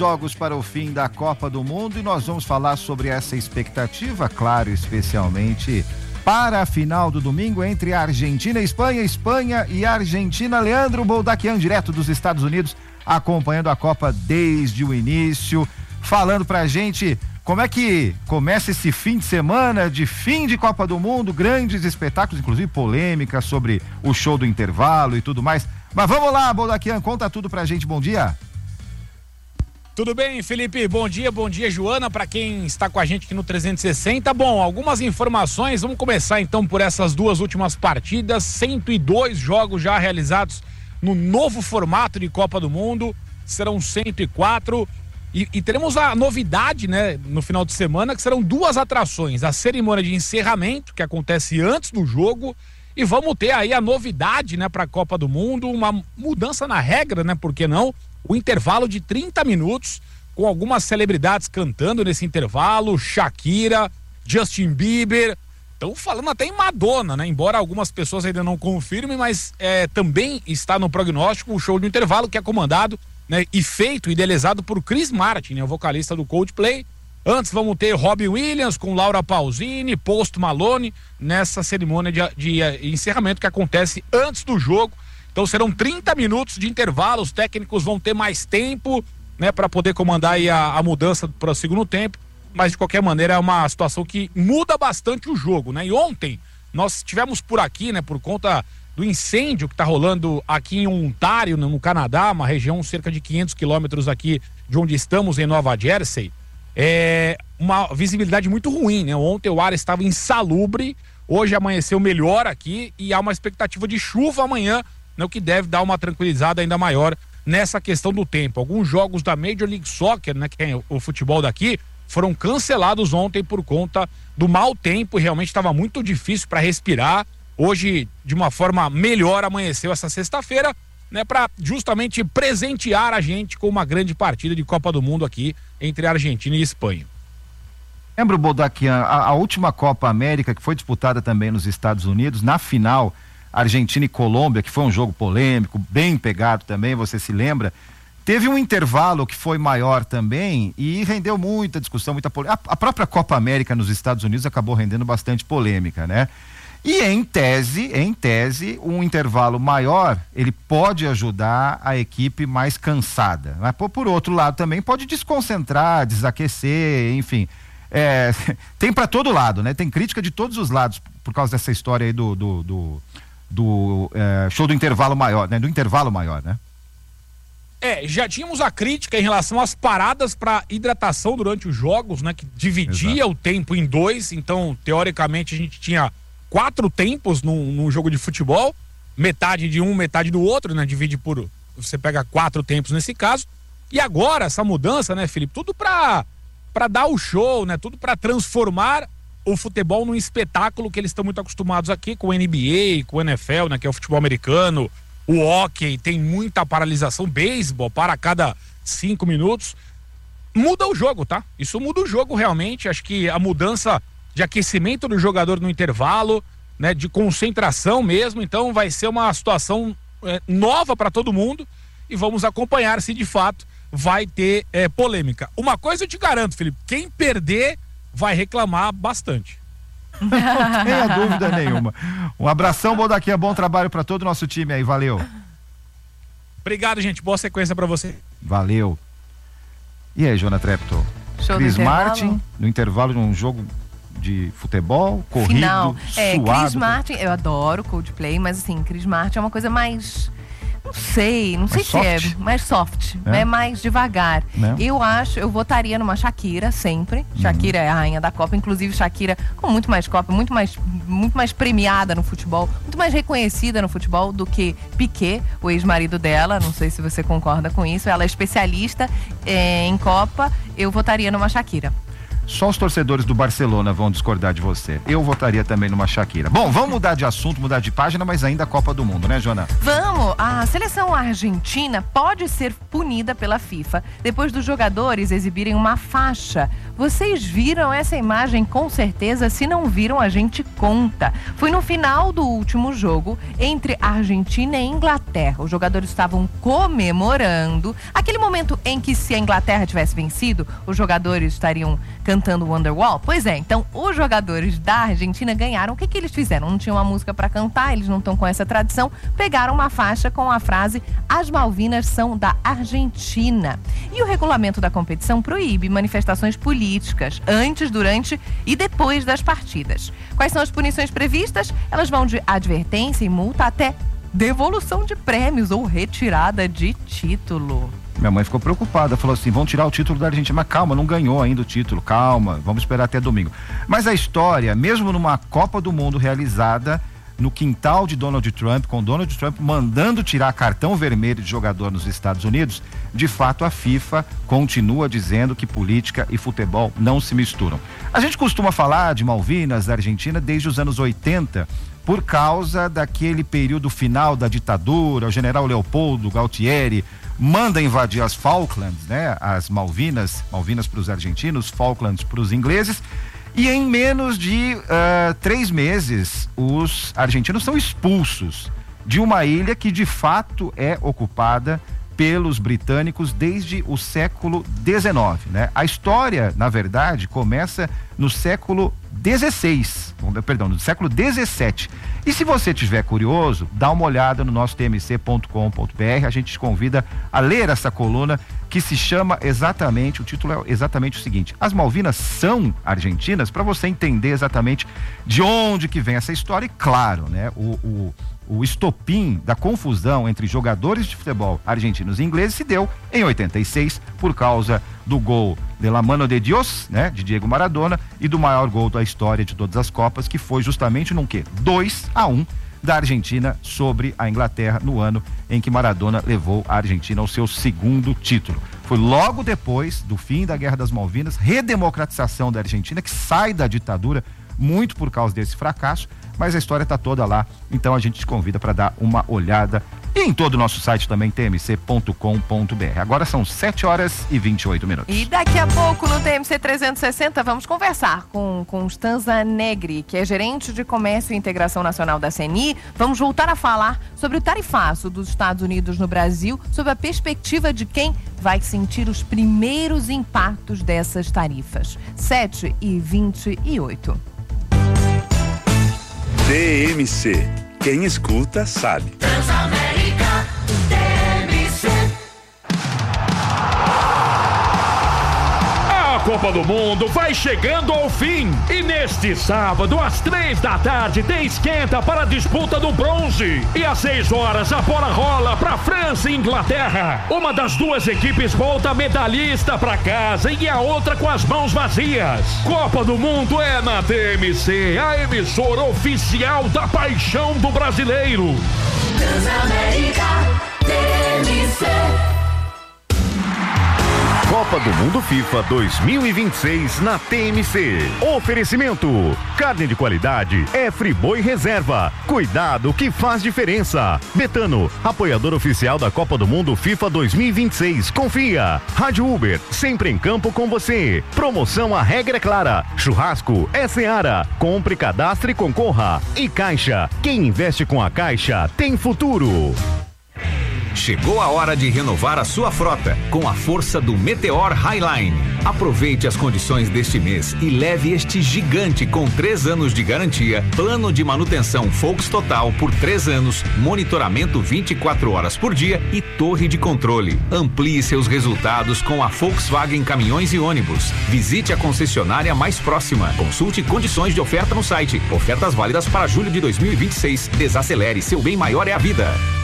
Jogos para o fim da Copa do Mundo e nós vamos falar sobre essa expectativa, claro, especialmente para a final do domingo entre Argentina e Espanha, Espanha e Argentina. Leandro Boldaquian, direto dos Estados Unidos, acompanhando a Copa desde o início, falando pra gente como é que começa esse fim de semana de fim de Copa do Mundo, grandes espetáculos, inclusive polêmica sobre o show do intervalo e tudo mais. Mas vamos lá, Boldaquian, conta tudo pra gente, bom dia. Tudo bem, Felipe? Bom dia, Joana, para quem está com a gente aqui no 360. Bom, algumas informações, vamos começar então por essas duas últimas partidas, 102 jogos já realizados no novo formato de Copa do Mundo, serão 104 e teremos a novidade, né, no final de semana, que serão duas atrações, a cerimônia de encerramento, que acontece antes do jogo, e vamos ter aí a novidade, né, para a Copa do Mundo, uma mudança na regra, né, por que não? O intervalo de 30 minutos, com algumas celebridades cantando nesse intervalo, Shakira, Justin Bieber, estão falando até em Madonna, né? Embora algumas pessoas ainda não confirmem, mas também está no prognóstico o show do intervalo, que é comandado, né, e feito, idealizado por Chris Martin, né, o vocalista do Coldplay. Antes vamos ter Robbie Williams com Laura Pausini, Post Malone, nessa cerimônia de encerramento que acontece antes do jogo. Então serão 30 minutos de intervalo, os técnicos vão ter mais tempo, né, para poder comandar aí a mudança para o segundo tempo, mas de qualquer maneira é uma situação que muda bastante o jogo, né? E ontem nós tivemos por aqui, né, por conta do incêndio que está rolando aqui em Ontário, no Canadá, uma região cerca de 500 quilômetros aqui de onde estamos, em Nova Jersey, uma visibilidade muito ruim, né? Ontem o ar estava insalubre, hoje amanheceu melhor aqui e há uma expectativa de chuva amanhã, o que deve dar uma tranquilizada ainda maior nessa questão do tempo. Alguns jogos da Major League Soccer, né, que é o futebol daqui, foram cancelados ontem por conta do mau tempo e realmente estava muito difícil para respirar. Hoje, de uma forma melhor, amanheceu essa sexta-feira, né, para justamente presentear a gente com uma grande partida de Copa do Mundo aqui entre Argentina e Espanha. Lembra, Boldaquian, a última Copa América, que foi disputada também nos Estados Unidos, na final, Argentina e Colômbia, que foi um jogo polêmico, bem pegado também, você se lembra? Teve um intervalo que foi maior também e rendeu muita discussão, muita polêmica. A própria Copa América nos Estados Unidos acabou rendendo bastante polêmica, né? E em tese, um intervalo maior, ele pode ajudar a equipe mais cansada. Mas por outro lado também pode desconcentrar, desaquecer, enfim. Tem para todo lado, né? Tem crítica de todos os lados por causa dessa história aí do show do intervalo maior, né? Do intervalo maior, né? Já tínhamos a crítica em relação às paradas para hidratação durante os jogos, né? Que dividia o tempo em dois, então, teoricamente, a gente tinha 4 tempos num jogo de futebol, metade de um, metade do outro, né? Divide por, você pega 4 tempos nesse caso, e agora essa mudança, né, Felipe? Tudo para dar o show, né? Tudo para transformar o futebol num espetáculo que eles estão muito acostumados aqui com o NBA, com o NFL, né, que é o futebol americano, o hóquei, tem muita paralisação, beisebol para cada 5 minutos. Muda o jogo, tá? Isso muda o jogo realmente, acho que a mudança de aquecimento do jogador no intervalo, né, de concentração mesmo, então vai ser uma situação nova para todo mundo e vamos acompanhar se de fato vai ter polêmica. Uma coisa eu te garanto, Felipe, quem perder vai reclamar bastante. Não tenha dúvida nenhuma. Um abração, Boldaquian, bom trabalho para todo o nosso time aí, valeu. Obrigado, gente, boa sequência para você. Valeu. E aí, Joana Trepto? Chris Martin, no intervalo de um jogo de futebol, corrido, final. Suado. Chris Martin, eu adoro Coldplay, mas assim, Chris Martin é uma coisa mais... Não sei se soft? é mais soft, é mais devagar. Eu votaria numa Shakira sempre. Shakira é a rainha da Copa, inclusive Shakira com muito mais Copa, muito mais premiada no futebol, muito mais reconhecida no futebol do que Piqué, o ex-marido dela. Não sei se você concorda com isso. Ela é especialista em Copa. Eu votaria numa Shakira. Só os torcedores do Barcelona vão discordar de você. Eu votaria também numa Shakira. Bom, vamos mudar de assunto, mudar de página, mas ainda a Copa do Mundo, né, Joana? Vamos! A seleção argentina pode ser punida pela FIFA depois dos jogadores exibirem uma faixa. Vocês viram essa imagem com certeza? Se não viram, a gente conta. Foi no final do último jogo entre Argentina e Inglaterra. Os jogadores estavam comemorando aquele momento em que, se a Inglaterra tivesse vencido, os jogadores estariam cantando Wonderwall. Pois é, então os jogadores da Argentina ganharam. O que eles fizeram? Não tinham uma música para cantar, eles não estão com essa tradição. Pegaram uma faixa com a frase: as Malvinas são da Argentina. E o regulamento da competição proíbe manifestações políticas antes, durante e depois das partidas. Quais são as punições previstas? Elas vão de advertência e multa até devolução de prêmios ou retirada de título. Minha mãe ficou preocupada, falou assim: vão tirar o título da Argentina. Mas calma, não ganhou ainda o título, calma, vamos esperar até domingo. Mas a história, mesmo numa Copa do Mundo realizada no quintal de Donald Trump, com Donald Trump mandando tirar cartão vermelho de jogador nos Estados Unidos, de fato a FIFA continua dizendo que política e futebol não se misturam. A gente costuma falar de Malvinas, da Argentina, desde os anos 80, por causa daquele período final da ditadura. O general Leopoldo Galtieri manda invadir as Falklands, né? As Malvinas para os argentinos, Falklands para os ingleses. E em menos de 3 meses, os argentinos são expulsos de uma ilha que de fato é ocupada pelos britânicos desde o século XIX, né? A história, na verdade, começa no século no século XVII. E se você tiver curioso, dá uma olhada no nosso tmc.com.br. A gente te convida a ler essa coluna que se chama exatamente, o título é exatamente o seguinte: as Malvinas são argentinas, para você entender exatamente de onde que vem essa história. E claro, né, o estopim da confusão entre jogadores de futebol argentinos e ingleses se deu em 86 por causa do gol de la mano de Dios, né, de Diego Maradona, e do maior gol da história de todas as Copas, que foi justamente num 2-1 da Argentina sobre a Inglaterra, no ano em que Maradona levou a Argentina ao seu segundo título. Foi logo depois do fim da Guerra das Malvinas, redemocratização da Argentina, que sai da ditadura muito por causa desse fracasso, mas a história está toda lá, então a gente te convida para dar uma olhada, e em todo o nosso site também, tmc.com.br. Agora são 7h28. E daqui a pouco no TMC 360 vamos conversar com Constanza Negri, que é gerente de Comércio e Integração Nacional da CNI. Vamos voltar a falar sobre o tarifaço dos Estados Unidos no Brasil, sob a perspectiva de quem vai sentir os primeiros impactos dessas tarifas. 7h28. TMC. Quem escuta sabe. Transamérica, TMC. A Copa do Mundo vai chegando ao fim. E neste sábado, às 3h, tem esquenta para a disputa do bronze. E às 6h, a bola rola para França e Inglaterra. Uma das duas equipes volta medalhista para casa e a outra com as mãos vazias. Copa do Mundo é na TMC, a emissora oficial da paixão do brasileiro. Transamérica, TMC. Copa do Mundo FIFA 2026 na TMC. Oferecimento: carne de qualidade é Friboi Reserva. Cuidado que faz diferença. Betano, apoiador oficial da Copa do Mundo FIFA 2026. Confia. Rádio Uber, sempre em campo com você. Promoção A Regra é Clara. Churrasco é Seara. Compre, cadastre e concorra. E Caixa, quem investe com a Caixa tem futuro. Chegou a hora de renovar a sua frota com a força do Meteor Highline. Aproveite as condições deste mês e leve este gigante com 3 anos de garantia, plano de manutenção Volks Total por 3 anos, monitoramento 24 horas por dia e torre de controle. Amplie seus resultados com a Volkswagen Caminhões e Ônibus. Visite a concessionária mais próxima. Consulte condições de oferta no site. Ofertas válidas para julho de 2026. Desacelere, seu bem maior é a vida.